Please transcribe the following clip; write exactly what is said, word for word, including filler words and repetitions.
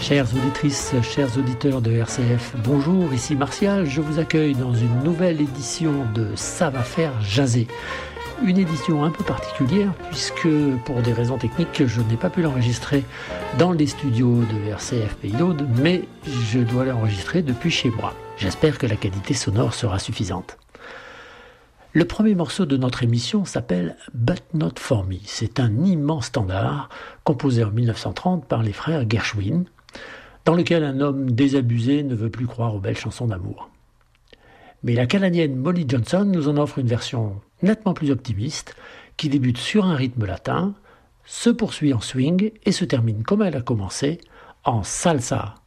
Chères auditrices, chers auditeurs de R C F, bonjour, ici Martial, je vous accueille dans une nouvelle édition de Ça va faire jaser. Une édition un peu particulière puisque pour des raisons techniques je n'ai pas pu l'enregistrer dans les studios de R C F Pays d'Aude, mais je dois l'enregistrer depuis chez moi. J'espère que la qualité sonore sera suffisante. Le premier morceau de notre émission s'appelle « But Not For Me ». C'est un immense standard composé en mille neuf cent trente par les frères Gershwin, dans lequel un homme désabusé ne veut plus croire aux belles chansons d'amour. Mais la Canadienne Molly Johnson nous en offre une version nettement plus optimiste, qui débute sur un rythme latin, se poursuit en swing et se termine comme elle a commencé, en salsa.